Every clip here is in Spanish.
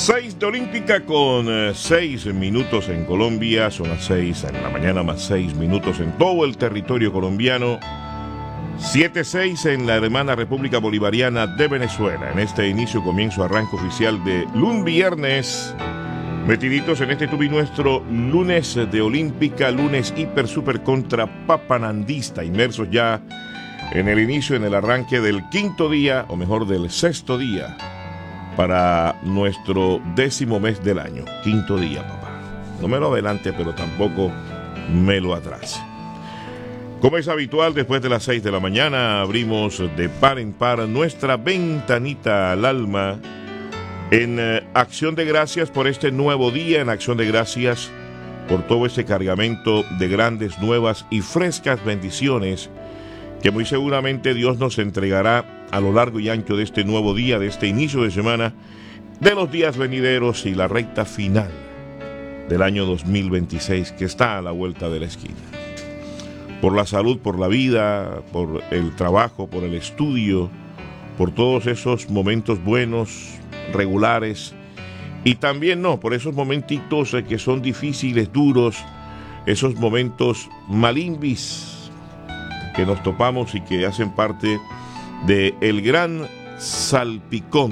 6 de Olímpica con 6 minutos en Colombia. Son las 6 en la mañana más 6 minutos en todo el territorio colombiano. 7:06 en la hermana República Bolivariana de Venezuela. En este inicio, comienzo, arranque oficial de lunes viernes. Metiditos en este tubi nuestro lunes de Olímpica, lunes hiper super contra papanandista, inmersos ya en el inicio, en el arranque del quinto día, o mejor del sexto día, para nuestro 10º mes del año. Quinto día, papá. No me lo adelante, pero tampoco me lo atrase. Como es habitual, después de las 6 de la mañana, abrimos de par en par nuestra ventanita al alma en acción de gracias por este nuevo día, en acción de gracias por todo este cargamento de grandes, nuevas y frescas bendiciones que muy seguramente Dios nos entregará a lo largo y ancho de este nuevo día, de este inicio de semana, de los días venideros y la recta final del año 2026 que está a la vuelta de la esquina. Por la salud, por la vida, por el trabajo, por el estudio, por todos esos momentos buenos, regulares, y también por esos momentitos que son difíciles, duros, esos momentos malimbis que nos topamos y que hacen parte de el gran salpicón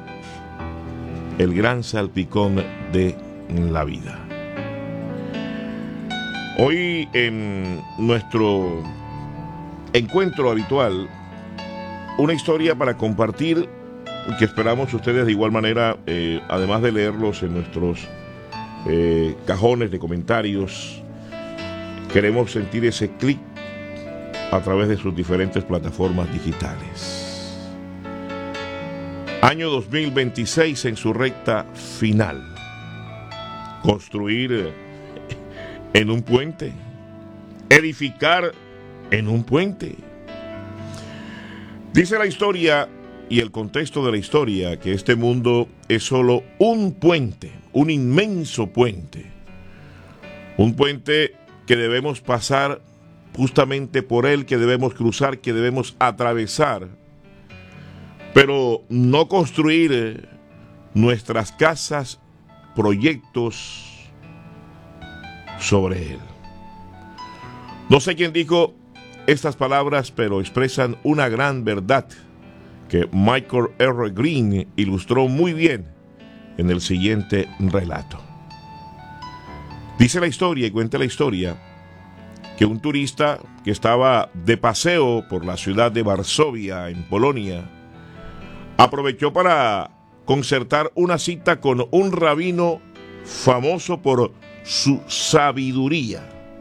de la vida. Hoy en nuestro encuentro habitual, una historia para compartir que esperamos ustedes de igual manera, además de leerlos en nuestros cajones de comentarios, queremos sentir ese clic a través de sus diferentes plataformas digitales. Año 2026 en su recta final. Construir en un puente. Edificar en un puente. Dice la historia y el contexto de la historia que este mundo es solo un puente, un inmenso puente. Un puente que debemos pasar justamente por él, que debemos cruzar, que debemos atravesar, pero no construir nuestras casas, proyectos sobre él. No sé quién dijo estas palabras, pero expresan una gran verdad que Michael R. Green ilustró muy bien en el siguiente relato. Dice la historia y cuenta la historia que un turista que estaba de paseo por la ciudad de Varsovia, en Polonia, aprovechó para concertar una cita con un rabino famoso por su sabiduría,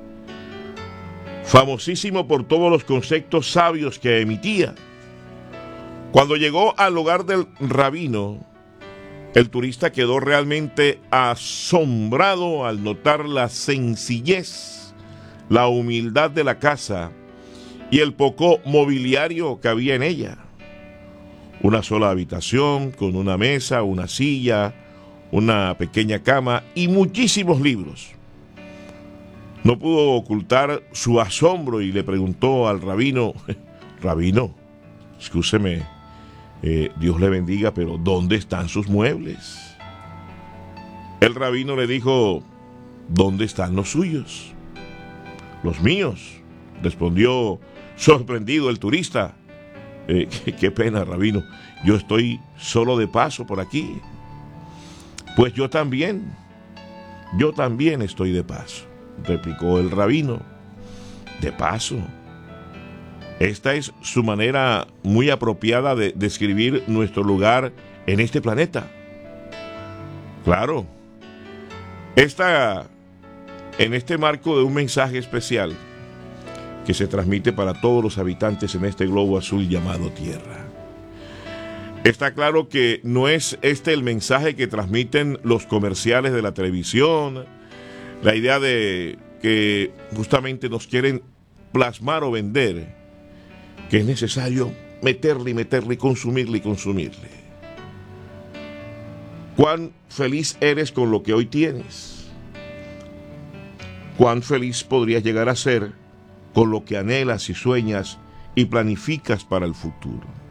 famosísimo por todos los conceptos sabios que emitía. Cuando llegó al hogar del rabino, el turista quedó realmente asombrado al notar la sencillez, la humildad de la casa y el poco mobiliario que había en ella. Una sola habitación con una mesa, una silla, una pequeña cama y muchísimos libros. No pudo ocultar su asombro y le preguntó al rabino: rabino, excúseme, Dios le bendiga, pero ¿dónde están sus muebles? El rabino le dijo: ¿dónde están los suyos? Los míos, respondió sorprendido el turista. Qué pena, rabino, yo estoy solo de paso por aquí. Pues yo también estoy de paso, replicó el rabino. De paso. Esta es su manera muy apropiada de describir nuestro lugar en este planeta. Claro, en este marco de un mensaje especial que se transmite para todos los habitantes en este globo azul llamado Tierra. Está claro que no es este el mensaje que transmiten los comerciales de la televisión, la idea de que justamente nos quieren plasmar o vender, que es necesario meterle y consumirle. ¿Cuán feliz eres con lo que hoy tienes? ¿Cuán feliz podrías llegar a ser con lo que anhelas y sueñas y planificas para el futuro?